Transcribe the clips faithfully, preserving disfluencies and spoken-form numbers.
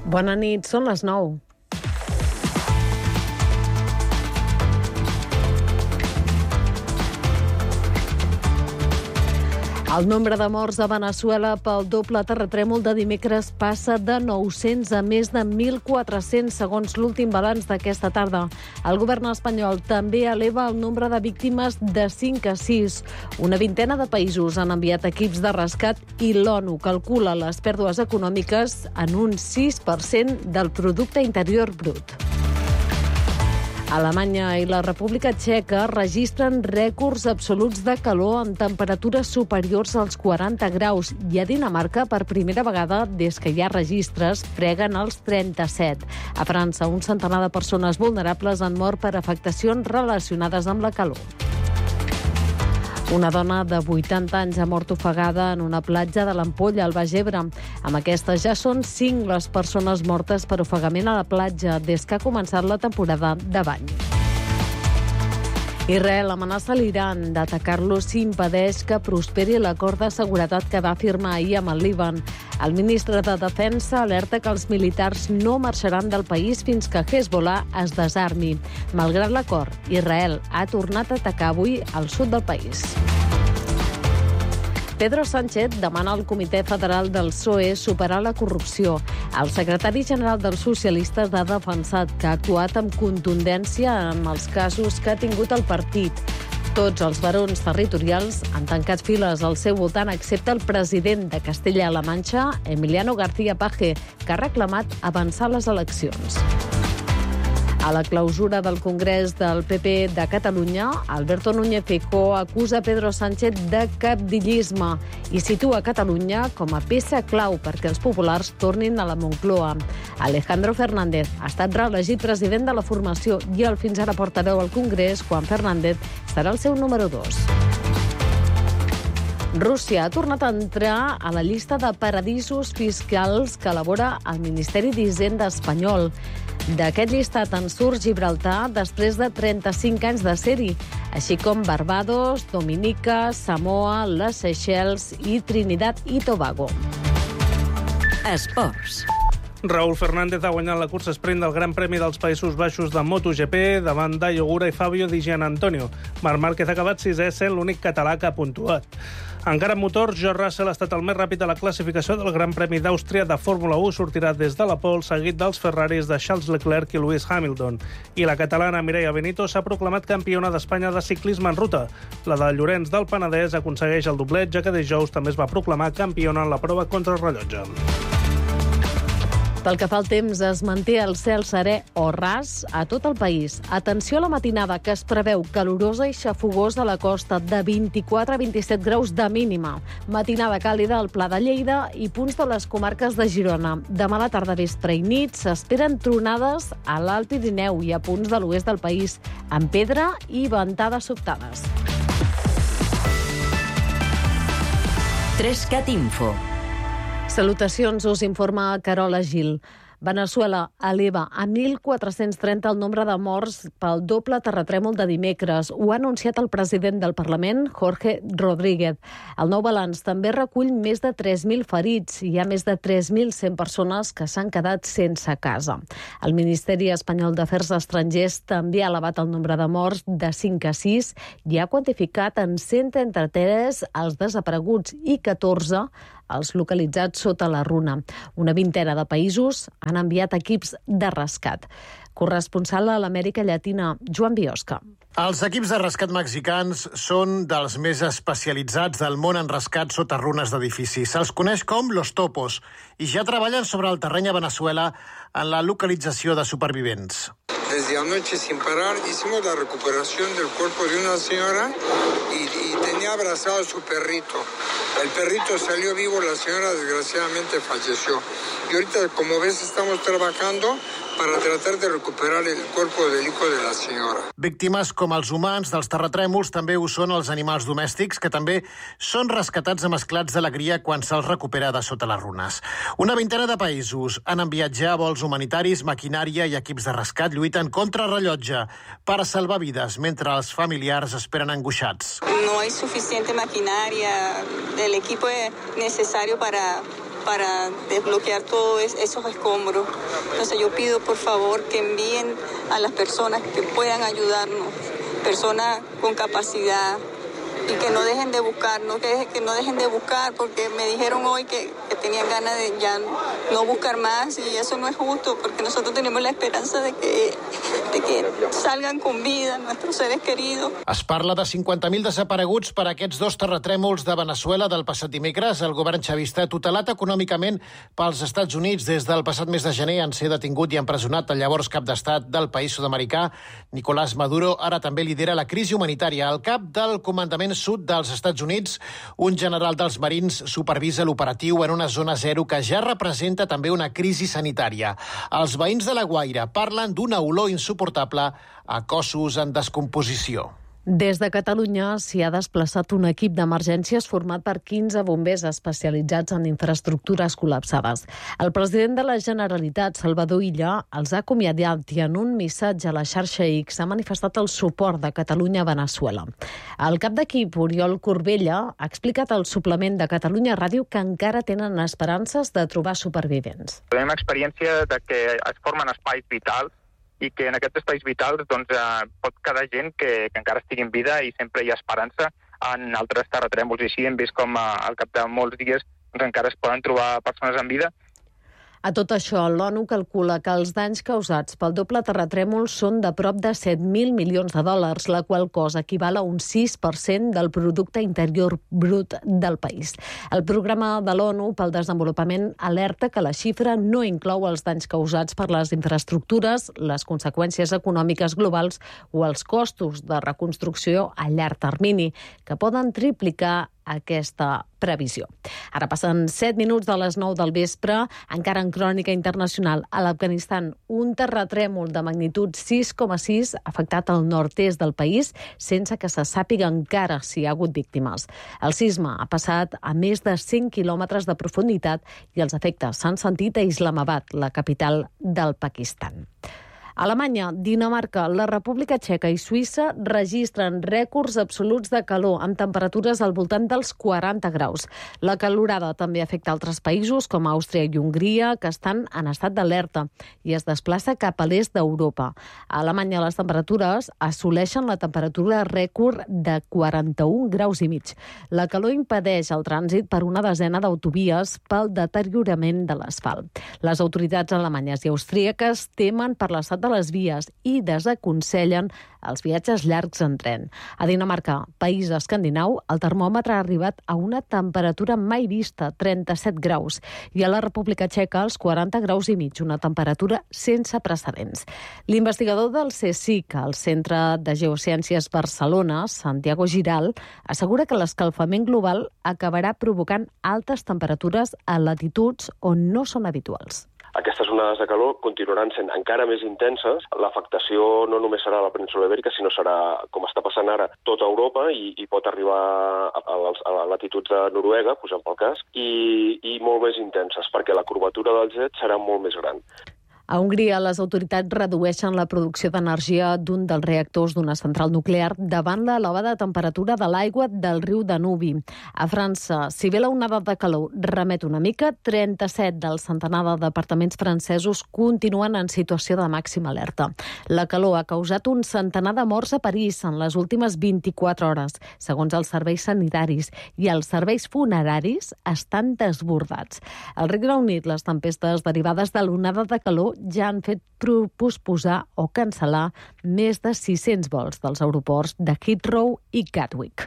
Bona nit, són les nou. El nombre de morts a Veneçuela pel doble terratrèmol de dimecres passa de nou-cents a més de mil quatre-cents, segons l'últim balanç d'aquesta tarda. El govern espanyol també eleva el nombre de víctimes de cinc a sis. Una vintena de països han enviat equips de rescat i l'ONU calcula les pèrdues econòmiques en un sis per cent del producte interior brut. Alemanya i la República Txeca registren rècords absoluts de calor amb temperatures superiors als quaranta graus i a Dinamarca, per primera vegada des que hi ha registres, freguen els trenta-set. A França, un centenar de persones vulnerables han mort per afectacions relacionades amb la calor. Una dona de vuitanta anys ha mort ofegada en una platja de l'Ampolla, al Baix Ebre. Amb aquestes ja són cinc les persones mortes per ofegament a la platja des que ha començat la temporada de bany. Israel amenaça l'Iran d'atacar-lo si impedeix que prosperi l'acord de seguretat que va firmar ahir amb el Líban. El ministre de Defensa alerta que els militars no marxaran del país fins que Hezbollah es desarmi. Malgrat l'acord, Israel ha tornat a atacar avui al sud del país. Pedro Sánchez demana al Comitè Federal del P S O E superar la corrupció. El secretari general dels socialistes ha defensat que ha actuat amb contundència en els casos que ha tingut el partit. Tots els barons territorials han tancat files al seu voltant, excepte el president de Castella-La Manxa, Emiliano García Paje, que ha reclamat avançar les eleccions. A la clausura del Congrés del P P de Catalunya, Alberto Núñez Feijóo acusa Pedro Sánchez de cabdillisme i situa Catalunya com a peça clau perquè els populars tornin a la Moncloa. Alejandro Fernández ha estat reelegit president de la formació i el fins ara portaveu al Congrés, Juan Fernández, serà el seu número dos. Rússia ha tornat a entrar a la llista de paradisos fiscals que elabora el Ministeri d'Hisenda espanyol. D'aquest llistat en surt Gibraltar després de trenta-cinc anys de ser-hi, així com Barbados, Dominica, Samoa, les Seychelles i Trinidad i Tobago. Esports. Raúl Fernández ha guanyat la cursa sprint del Gran Premi dels Països Baixos de MotoGP davant Dayo Gura i Fabio Di Gianantonio. Marc Márquez ha acabat sisè, sent l'únic català que ha puntuat. Encara en motors, George Russell ha estat el més ràpid a la classificació del Gran Premi d'Àustria de Fórmula u. Sortirà des de la pole, seguit dels Ferraris de Charles Leclerc i Lewis Hamilton. I la catalana Mireia Benito s'ha proclamat campiona d'Espanya de ciclisme en ruta. La de Llorenç del Penedès aconsegueix el doblet, ja que dijous també es va proclamar campiona en la prova contrarrellotge. Pel que fa al temps, es manté el cel serè o ras a tot el país. Atenció a la matinada, que es preveu calorosa i xafogosa a la costa, de vint-i-quatre a vint-i-set graus de mínima. Matinada càlida al Pla de Lleida i punts de les comarques de Girona. Demà a la tarda, vespre i nit s'esperen tronades a l'Alt Pirineu i a punts de l'oest del país, amb pedra i ventades sobtades. Trescat Info. Salutacions, us informa Carola Gil. Veneçuela eleva a mil quatre-cents trenta el nombre de morts pel doble terratrèmol de dimecres. Ho ha anunciat el president del Parlament, Jorge Rodríguez. El nou balanç també recull més de tres mil ferits i hi ha més de tres mil cent persones que s'han quedat sense casa. El Ministeri Espanyol d'Afers Estrangers també ha elevat el nombre de morts de cinc a sis i ha quantificat en cent trenta-tres els desapareguts i catorze els localitzats sota la runa. Una vintena de països han enviat equips de rescat. Corresponsal a l'Amèrica Llatina, Joan Biosca. Els equips de rescat mexicans són dels més especialitzats del món en rescat sota runes d'edificis. Se'ls coneix com Los Topos i ja treballen sobre el terreny a Veneçuela en la localització de supervivents. Desde anoche sin parar hicimos la recuperación del cuerpo de una señora y, y tenía abrazado a su perrito. El perrito salió vivo, la señora desgraciadamente falleció. Y ahorita, como ves, estamos trabajando para tratar de recuperar el cuerpo del hijo de la señora. Víctimes com els humans dels terratrèmols també ho són els animals domèstics, que també són rescatats amb esclats d'alegria quan se'ls recupera de sota les runes. Una vintena de països han enviat ja vols humanitaris, maquinària i equips de rescat lluiten contra rellotge per salvar vides mentre els familiars esperen angoixats. No hay suficiente maquinaria, el equipo es necesario para para desbloquear todos esos escombros. Entonces yo pido por favor que envíen a las personas que puedan ayudarnos, personas con capacidad, y que no dejen de buscar, no que, que no dejen de buscar, porque me dijeron hoy que, que tenían ganas de ya no buscar más, y eso no es justo, porque nosotros tenemos la esperanza de que, de que salgan con vida nuestros seres queridos. Es parla de cinquanta mil desapareguts per aquests dos terratrèmols de Veneçuela del passat dimecres. El govern xavista, tutelat econòmicament pels Estats Units des del passat mes de gener, en ser detingut i empresonat el llavors cap d'estat del país sud-americà, Nicolás Maduro, ara també lidera la crisi humanitària. El cap del comandament sud dels Estats Units, un general dels Marins, supervisa l'operatiu en una zona zero que ja representa també una crisi sanitària. Els veïns de La Guaira parlen d'una olor insuportable a cossos en descomposició. Des de Catalunya s'hi ha desplaçat un equip d'emergències format per quinze bombers especialitzats en infraestructures col·lapsades. El president de la Generalitat, Salvador Illa, els ha acomiadat i en un missatge a la xarxa X ha manifestat el suport de Catalunya a Veneçuela. El cap d'equip, Oriol Corbella, ha explicat al suplement de Catalunya Ràdio que encara tenen esperances de trobar supervivents. Tenim experiència de que es formen espais vitals i que en aquests espais vitals doncs, eh, pot quedar gent que, que encara estigui en vida i sempre hi ha esperança en altres terratrèmols. I així hem vist com eh, al cap de molts dies doncs, encara es poden trobar persones en vida. A tot això, l'ONU calcula que els danys causats pel doble terratrèmol són de prop de set mil milions de dòlars, la qual cosa equival a un sis per cent del producte interior brut del país. El programa de l'ONU pel desenvolupament alerta que la xifra no inclou els danys causats per les infraestructures, les conseqüències econòmiques globals o els costos de reconstrucció a llarg termini, que poden triplicar aquesta previsió. Ara passen set minuts de les nou del vespre, encara en crònica internacional. A l'Afganistan, un terratrèmol de magnitud sis coma sis ha afectat el nord-est del país sense que se sàpiga encara si hi ha hagut víctimes. El sisme ha passat a més de cent quilòmetres de profunditat i els efectes s'han sentit a Islamabad, la capital del Pakistan. Alemanya, Dinamarca, la República Txeca i Suïssa registren rècords absoluts de calor amb temperatures al voltant dels quaranta graus. La calorada també afecta altres països com Àustria i Hongria, que estan en estat d'alerta i es desplaça cap a l'est d'Europa. A Alemanya les temperatures assoleixen la temperatura rècord de quaranta-un graus i mig. La calor impedeix el trànsit per una desena d'autovies pel deteriorament de l'asfalt. Les autoritats alemanyes i austríaques temen per l'estat de les vies i desaconsellen els viatges llargs en tren. A Dinamarca, país escandinau, el termòmetre ha arribat a una temperatura mai vista, trenta-set graus, i a la República Txeca els quaranta graus i mig, una temperatura sense precedents. L'investigador del CSIC, al Centre de Geociències Barcelona, Santiago Giral, assegura que l'escalfament global acabarà provocant altes temperatures a latituds on no són habituals. Aquestes onades de calor continuaran sent encara més intenses. L'afectació no només serà a la península Ibèrica, sinó serà, com està passant ara, tota Europa i, i pot arribar a, a, a latituds de Noruega, posant pel cas, i, i molt més intenses, perquè la curvatura del jet serà molt més gran. A Hongria, les autoritats redueixen la producció d'energia d'un dels reactors d'una central nuclear davant l'elevada temperatura de l'aigua del riu Danubi. A França, si bé la onada de calor remet una mica, trenta-set del centenar de departaments francesos continuen en situació de màxima alerta. La calor ha causat un centenar de morts a París en les últimes vint-i-quatre hores, segons els serveis sanitaris, i els serveis funeraris estan desbordats. Al Regne Unit, les tempestes derivades de l'onada de calor ja han fet posposar o cancel·lar més de sis-cents vols dels aeroports de Heathrow i Gatwick.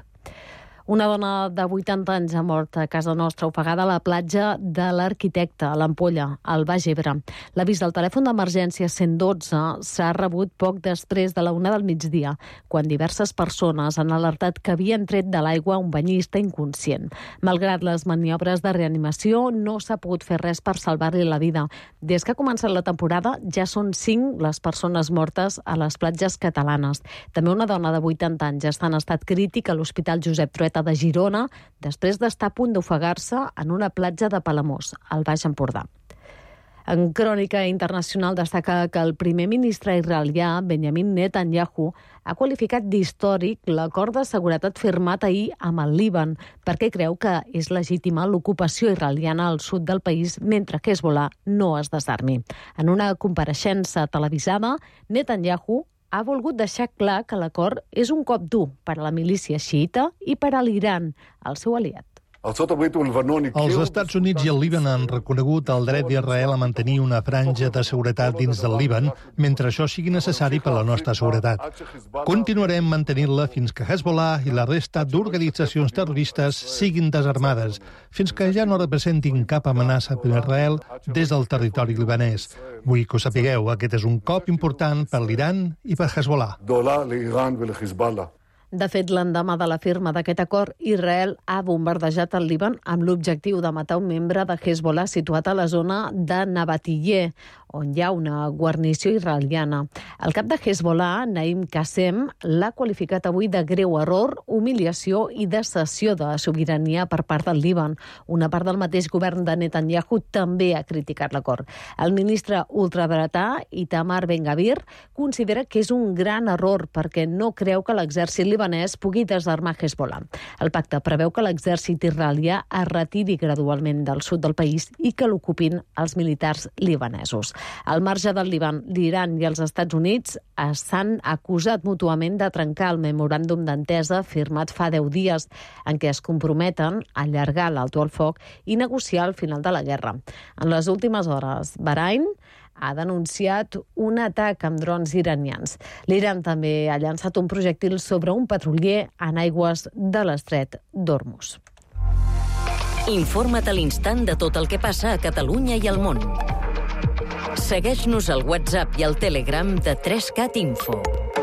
Una dona de vuitanta anys ha mort a casa nostra ofegada a la platja de l'Arquitecte, a l'Ampolla, al Baix Ebre. L'avís del telèfon d'emergència cent dotze s'ha rebut poc després de la una del migdia, quan diverses persones han alertat que havien tret de l'aigua un banyista inconscient. Malgrat les maniobres de reanimació, no s'ha pogut fer res per salvar-li la vida. Des que ha començat la temporada, ja són cinc les persones mortes a les platges catalanes. També una dona de vuitanta anys està en estat crític a l'Hospital Josep Trueta de Girona, després d'estar a punt d'ofegar-se en una platja de Palamós, al Baix Empordà. En crònica internacional destaca que el primer ministre israelià, Benjamin Netanyahu, ha qualificat d'històric l'acord de seguretat firmat ahir amb el Líban perquè creu que és legítima l'ocupació israeliana al sud del país mentre que Hezbollah no es desarmi. En una compareixença televisada, Netanyahu ha volgut deixar clar que l'acord és un cop dur per a la milícia xiïta i per a l'Iran, el seu aliat. Els Estats Units i el Líban han reconegut el dret d'Israel a mantenir una franja de seguretat dins del Líban mentre això sigui necessari per a la nostra seguretat. Continuarem mantenint-la fins que Hezbollah i la resta d'organitzacions terroristes siguin desarmades, fins que ja no representin cap amenaça per Israel des del territori libanès. Vull que ho sapigueu, aquest és un cop important per l'Iran i per Hezbollah. De fet, l'endemà de la firma d'aquest acord, Israel ha bombardejat el Líban amb l'objectiu de matar un membre de Hezbollah situat a la zona de Nabatiyeh, on hi ha una guarnició israeliana. El cap de Hezbollah, Naim Qassem, l'ha qualificat avui de greu error, humiliació i de cessió de sobirania per part del Líban. Una part del mateix govern de Netanyahu també ha criticat l'acord. El ministre ultradretà, Itamar Ben-Gvir, considera que és un gran error perquè no creu que l'exèrcit libanès pugui desarmar Hezbollah. El pacte preveu que l'exèrcit israelià es retiri gradualment del sud del país i que l'ocupin els militars libanesos. Al marge del Líban, l'Iran i els Estats Units s'han acusat mútuament de trencar el memoràndum d'entesa firmat fa deu dies, en què es comprometen a allargar l'alto al foc i negociar el final de la guerra. En les últimes hores, Bahrain ha denunciat un atac amb drons iranians. L'Iran també ha llançat un projectil sobre un petrolier en aigües de l'estret d'Hormuz. Informa't a l'instant de tot el que passa a Catalunya i al món. Segueix-nos al WhatsApp i al Telegram de tres cat Info.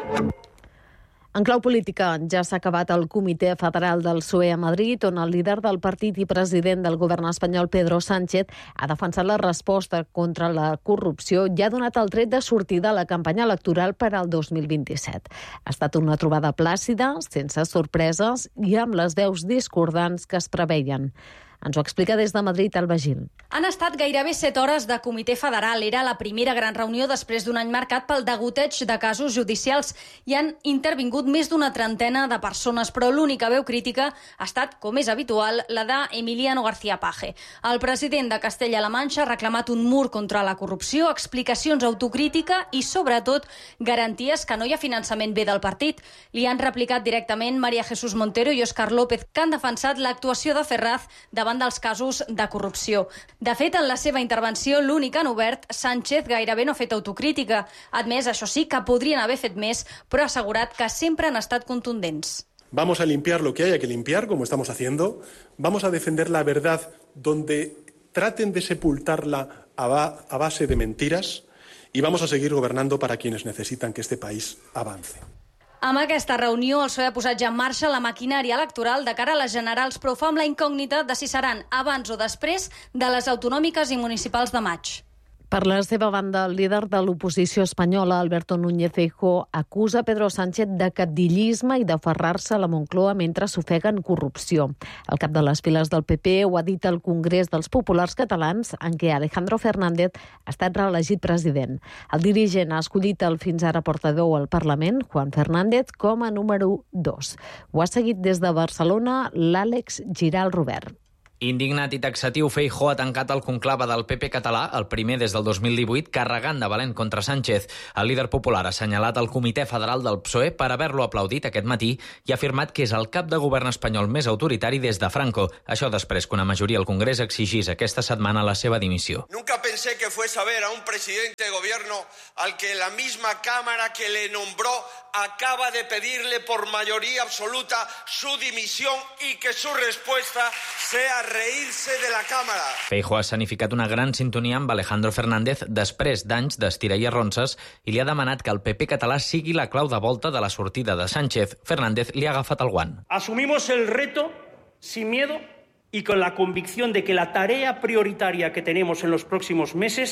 En clau política, ja s'ha acabat el Comitè Federal del P S O E a Madrid, on el líder del partit i president del govern espanyol, Pedro Sánchez, ha defensat la resposta contra la corrupció i ha donat el tret de sortida a la campanya electoral per al dos mil vint-i-set. Ha estat una trobada plàcida, sense sorpreses i amb les veus discordants que es preveien. Ens ho explica des de Madrid, Alba Gil. Han estat gairebé set hores de comitè federal. Era la primera gran reunió després d'un any marcat pel degoteig de casos judicials i han intervingut més d'una trentena de persones, però l'única veu crítica ha estat, com és habitual, la d'Emiliano García Paje. El president de Castella-La Manxa ha reclamat un mur contra la corrupció, explicacions, autocrítica i, sobretot, garanties que no hi ha finançament bé del partit. Li han replicat directament María Jesús Montero i Óscar López, que han defensat l'actuació de Ferraz davant dels casos de corrupció. De fet, en la seva intervenció, l'únic en obert, Sánchez gairebé no ha fet autocrítica. Ha admès, això sí, que podrien haver fet més, però ha assegurat que sempre han estat contundents. Vamos a limpiar lo que haya que limpiar, como estamos haciendo. Vamos a defender la verdad donde traten de sepultarla a, ba- a base de mentiras y vamos a seguir gobernando para quienes necesitan que este país avance. Amb aquesta reunió, el P S O E ha posat ja en marxa la maquinària electoral de cara a les generals, però fa amb la incògnita de si seran abans o després de les autonòmiques i municipals de maig. Per la seva banda, el líder de l'oposició espanyola, Alberto Núñez Feijóo, acusa Pedro Sánchez de cabdillisme i d'aferrar-se a la Moncloa mentre s'ofega en corrupció. El cap de les files del P P ho ha dit al Congrés dels Populars Catalans, en què Alejandro Fernández ha estat reelegit president. El dirigent ha escollit el fins ara portaveu al Parlament, Juan Fernández, com a número dos. Ho ha seguit des de Barcelona l'Àlex Giral Robert. Indignat i taxatiu, Feijóo ha tancat el conclave del P P català, el primer des del dos mil divuit, carregant de valent contra Sánchez. El líder popular ha assenyalat el Comitè Federal del P S O E per haver-lo aplaudit aquest matí i ha afirmat que és el cap de govern espanyol més autoritari des de Franco. Això després que una majoria al Congrés exigís aquesta setmana la seva dimissió. Nunca pensé que fuese a ver a un presidente de gobierno al que la misma Cámara que le nombró acaba de pedirle por mayoría absoluta su dimisión y que su respuesta sea reírse de la Cámara. Feijóo ha escenificat una gran sintonia amb Alejandro Fernández després d'anys d'estirar i arronses i li ha demanat que el P P català sigui la clau de volta de la sortida de Sánchez. Fernández li ha agafat el guant. Asumimos el reto sin miedo y con la convicción de que la tarea prioritaria que tenemos en los próximos meses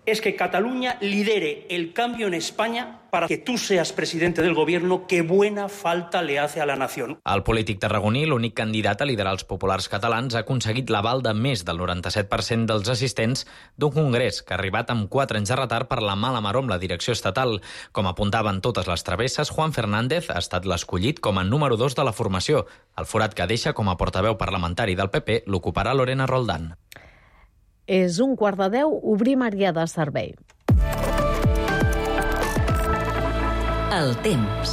es que Cataluña lidere el cambio en España para que tú seas presidente del gobierno. Qué buena falta le hace a la nación. El polític tarragoní, l'únic candidat a liderar els populars catalans, ha aconseguit l'aval de més del noranta-set per cent dels assistents d'un congrés que ha arribat amb quatre anys de retard per la mala maror amb la direcció estatal. Com apuntaven totes les travesses, Juan Fernández ha estat l'escollit com a número dos de la formació. El forat que deixa com a portaveu parlamentari del P P l'ocuparà Lorena Roldán. És un quart de deu, obrim àrea de servei. El temps.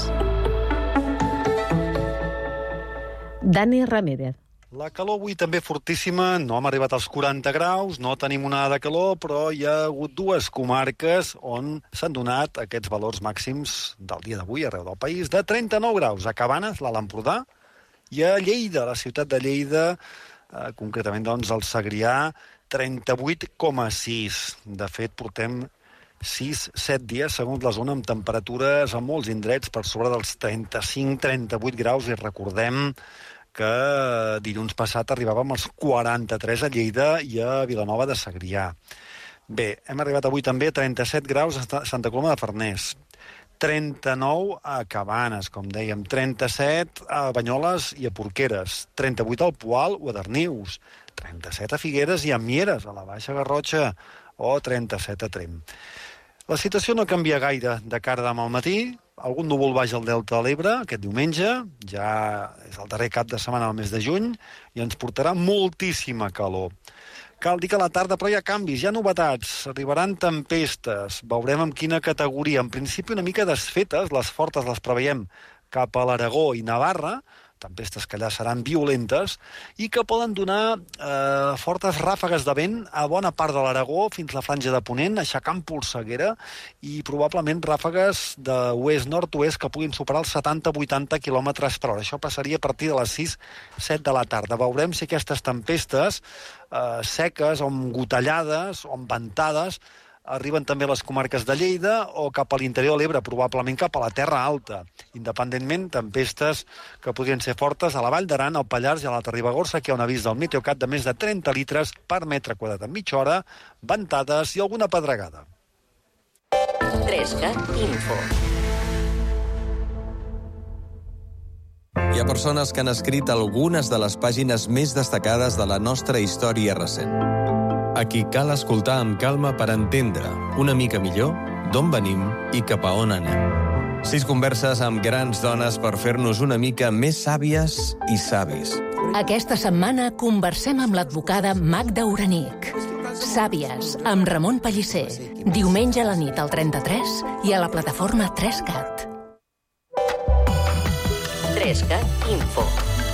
Dani Ramírez. La calor avui també fortíssima, no hem arribat als quaranta graus, no tenim onada de calor, però hi ha hagut dues comarques on s'han donat aquests valors màxims del dia d'avui arreu del país, de trenta-nou graus, a Cabanes, l'Alt Empordà, i a Lleida, la ciutat de Lleida, eh, concretament doncs al Segrià, trenta-vuit coma sis. De fet, portem sis set dies, segons la zona, amb temperatures a molts indrets per sobre dels trenta-cinc trenta-vuit graus, i recordem que dilluns passat arribàvem als quaranta-tres a Lleida i a Vilanova de Segrià. Bé, hem arribat avui també a trenta-set graus a Santa Coloma de Farners, trenta-nou a Cabanes, com dèiem, trenta-set a Banyoles i a Porqueres, trenta-vuit al Poal o a Darnius, trenta-set a Figueres i a Mieres, a la Baixa Garrotxa, o trenta-set a Tremp. La situació no canvia gaire de cara demà al matí. Algun núvol baix al Delta de l'Ebre aquest diumenge, ja és el darrer cap de setmana del mes de juny, i ens portarà moltíssima calor. Cal dir que a la tarda, però hi ha canvis, hi ha novetats, arribaran tempestes, veurem amb quina categoria. En principi una mica desfetes, les fortes les preveiem cap a l'Aragó i Navarra, tempestes que allà seran violentes, i que poden donar eh, fortes ràfegues de vent a bona part de l'Aragó fins a la franja de Ponent, aixecant polseguera, i probablement ràfegues d'oest-nord-oest que puguin superar els setanta vuitanta quilòmetres per hora. Això passaria a partir de les sis set de la tarda. Veurem si aquestes tempestes eh, seques o amb gotellades o amb ventades arriben també a les comarques de Lleida o cap a l'interior de l'Ebre, probablement cap a la Terra Alta. Independentment, tempestes que podrien ser fortes a la Vall d'Aran, al Pallars i a l'Alta Ribagorça, que hi ha un avís del Meteocat de més de trenta litres per metre quadrat en mitja hora, ventades i alguna pedregada. tres cat Info. Hi ha persones que han escrit algunes de les pàgines més destacades de la nostra història recent. A qui cal escoltar amb calma per entendre una mica millor d'on venim i cap a on anem. Sis converses amb grans dones per fer-nos una mica més sàvies i savis. Aquesta setmana conversem amb l'advocada Magda Uranic. Sàvies, amb Ramon Pellicer. Diumenge a la nit al trenta-tres i a la plataforma tres cat. tres cat Info.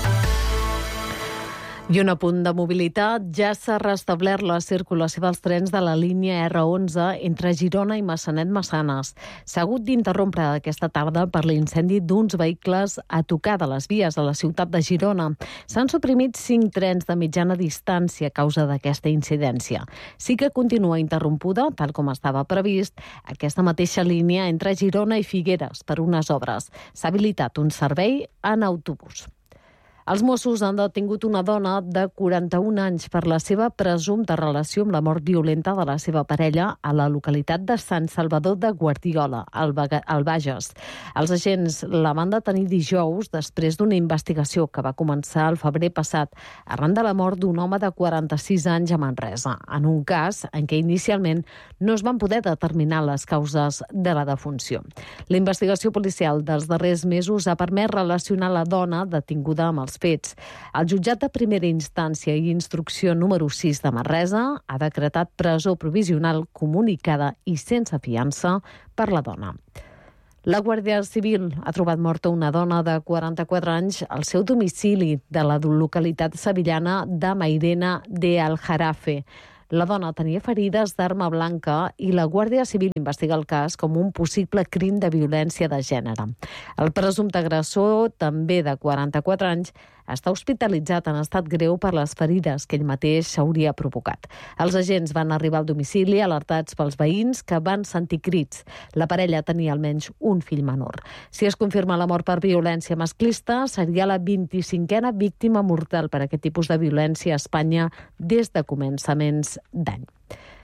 I un apunt de mobilitat, ja s'ha restablert la circulació dels trens de la línia erre onze entre Girona i Massanet-Massanes. S'ha hagut d'interrompre aquesta tarda per l'incendi d'uns vehicles a tocar de les vies a la ciutat de Girona. S'han suprimit cinc trens de mitjana distància a causa d'aquesta incidència. Sí que continua interrompuda, tal com estava previst, aquesta mateixa línia entre Girona i Figueres per unes obres. S'ha habilitat un servei en autobús. Els Mossos han detingut una dona de quaranta-un anys per la seva presumpta relació amb la mort violenta de la seva parella a la localitat de Sant Salvador de Guardiola, al Bages. Els agents la van detenir dijous després d'una investigació que va començar al febrer passat arran de la mort d'un home de quaranta-sis anys a Manresa, en un cas en què inicialment no es van poder determinar les causes de la defunció. La investigació policial dels darrers mesos ha permès relacionar la dona detinguda amb els fets. El jutjat de primera instància i instrucció número sis de Manresa ha decretat presó provisional comunicada i sense fiança per la dona. La Guàrdia Civil ha trobat morta una dona de quaranta-quatre anys al seu domicili de la localitat sevillana de Mairena de Aljarafe. La dona tenia ferides d'arma blanca i la Guàrdia Civil investiga el cas com un possible crim de violència de gènere. El presumpte agressor, també de quaranta-quatre anys, està hospitalitzat en estat greu per les ferides que ell mateix s'hauria provocat. Els agents van arribar al domicili alertats pels veïns que van sentir crits. La parella tenia almenys un fill menor. Si es confirma la mort per violència masclista, seria la vint-i-cinquena víctima mortal per aquest tipus de violència a Espanya des de començaments d'any.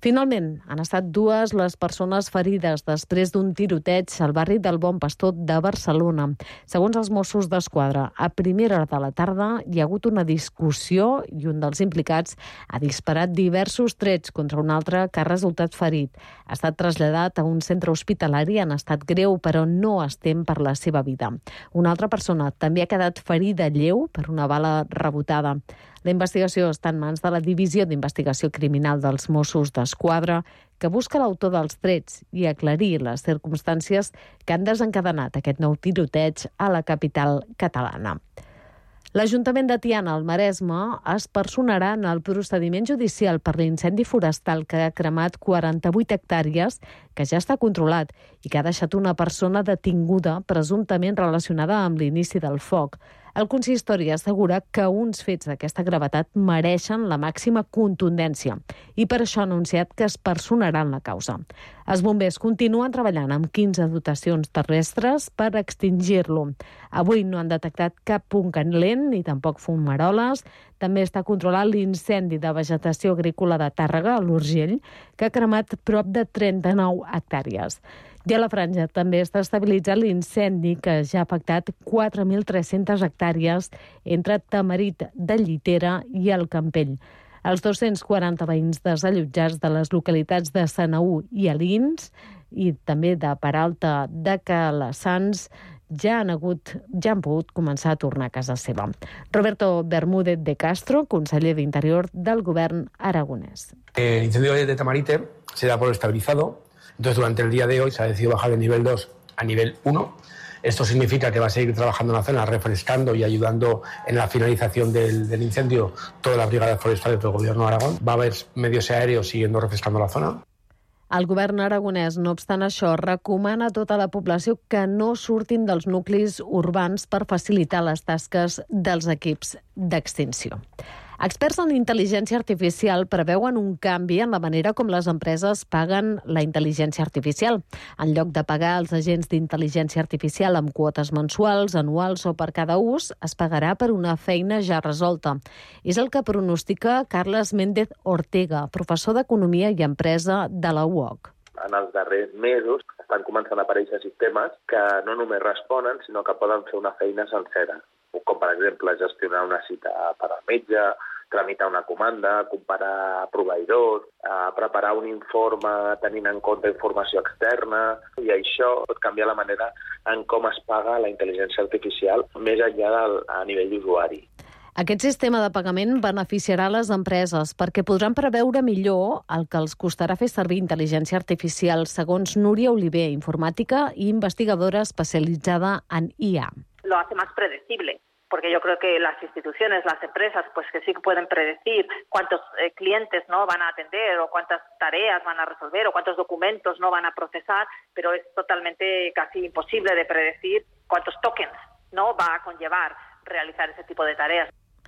Finalment, han estat dues les persones ferides després d'un tiroteig al barri del Bon Pastor de Barcelona. Segons els Mossos d'Esquadra, a primera hora de la tarda hi ha hagut una discussió i un dels implicats ha disparat diversos trets contra un altre que ha resultat ferit. Ha estat traslladat a un centre hospitalari en estat greu, però no es tem per la seva vida. Una altra persona també ha quedat ferida lleu per una bala rebotada. La investigació està en mans de la Divisió d'Investigació Criminal dels Mossos d'Esquadra, que busca l'autor dels trets i aclarir les circumstàncies que han desencadenat aquest nou tiroteig a la capital catalana. L'Ajuntament de Tiana, al Maresme, es personarà en el procediment judicial per l'incendi forestal que ha cremat quaranta-vuit hectàrees, que ja està controlat i que ha deixat una persona detinguda presumptament relacionada amb l'inici del foc. El consistori assegura que uns fets d'aquesta gravetat mereixen la màxima contundència i per això ha anunciat que es personarà en la causa. Els bombers continuen treballant amb quinze dotacions terrestres per extingir-lo. Avui no han detectat cap punt calent ni tampoc fumaroles. També està controlat l'incendi de vegetació agrícola de Tàrrega, a l'Urgell, que ha cremat prop de trenta-nou hectàrees. I a la Franja també està estabilitzat l'incendi que ja ha afectat quatre mil tres-centes hectàrees entre Tamarit de Llitera i el Campell. Els dos-cents quaranta veïns desallotjats de les localitats de Sanaú i Alins i també de Peralta de Calassans ja han hagut, ja han pogut començar a tornar a casa seva. Roberto Bermúdez de Castro, conseller d'Interior del govern aragonès. El incendio de Tamarite se da por estabilizado. Entonces, durante el día de hoy se ha decidido bajar de nivel dos a nivel uno. Esto significa que va a seguir trabajando en la zona, refrescando y ayudando en la finalización del, del incendio toda la brigada forestal del Gobierno de Aragón. Va a haber medios aéreos siguiendo refrescando la zona. El govern aragonès, no obstant això, recomana a tota la població que no surtin dels nuclis urbans per facilitar les tasques dels equips d'extinció. Experts en intel·ligència artificial preveuen un canvi en la manera com les empreses paguen la intel·ligència artificial. En lloc de pagar els agents d'intel·ligència artificial amb quotes mensuals, anuals o per cada ús, es pagarà per una feina ja resolta. És el que pronostica Carles Méndez Ortega, professor d'Economia i Empresa de la U O C. En els darrers mesos estan començant a aparèixer sistemes que no només responen, sinó que poden fer una feina sencera, com per exemple gestionar una cita per al metge, tramitar una comanda, comparar proveïdors, eh, preparar un informe tenint en compte informació externa, i això pot canviar la manera en com es paga la intel·ligència artificial més enllà del, a nivell d'usuari. Aquest sistema de pagament beneficiarà les empreses perquè podran preveure millor el que els costarà fer servir intel·ligència artificial, segons Núria Oliver, informàtica i investigadora especialitzada en I A. Lo hace más predecible, porque yo creo que las instituciones, las empresas, pues que sí que pueden predecir cuántos eh, clientes no van a atender o cuántas tareas van a resolver o cuántos documentos no van a procesar, pero es totalmente casi imposible de predecir cuántos tokens no va a conllevar realizar ese tipo de tareas.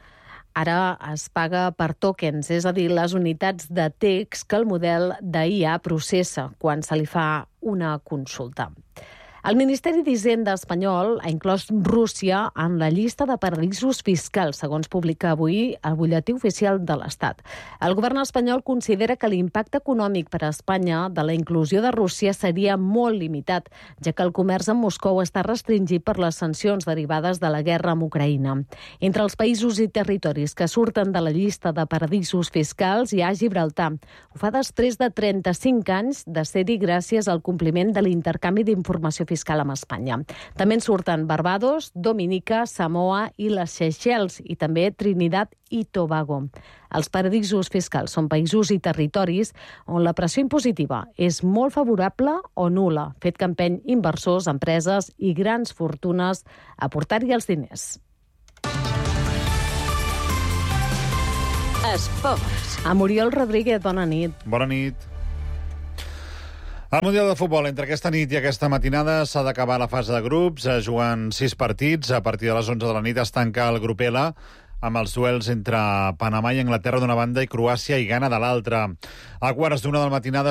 Ara es paga per tokens, és a dir, les unitats de text que el model d'I A processa quan se li fa una consulta. El Ministeri d'Hisenda espanyol ha inclòs Rússia en la llista de paradisos fiscals, segons publica avui el butlletí oficial de l'Estat. El govern espanyol considera que l'impacte econòmic per a Espanya de la inclusió de Rússia seria molt limitat, ja que el comerç amb Moscou està restringit per les sancions derivades de la guerra amb Ucraïna. Entre els països i territoris que surten de la llista de paradisos fiscals hi ha Gibraltar. Ho fa després de trenta-cinc anys de ser-hi gràcies al compliment de l'intercanvi d'informació fiscal fiscal amb Espanya. També en surten Barbados, Dominica, Samoa i les Seychelles i també Trinidad i Tobago. Els paradisos fiscals són països i territoris on la pressió impositiva és molt favorable o nul·la, fet que empeny inversors, empreses i grans fortunes a portar-hi els diners. Esports. A Muriel Rodríguez, bona nit. Bona nit. El Mundial de Futbol, entre aquesta nit i aquesta matinada, s'ha d'acabar la fase de grups. Es juguen sis partits. A partir de les onze de la nit es tanca el grup L, amb els duels entre Panamà i Anglaterra d'una banda i Croàcia i Ghana de l'altra. A quarts d'una de la matinada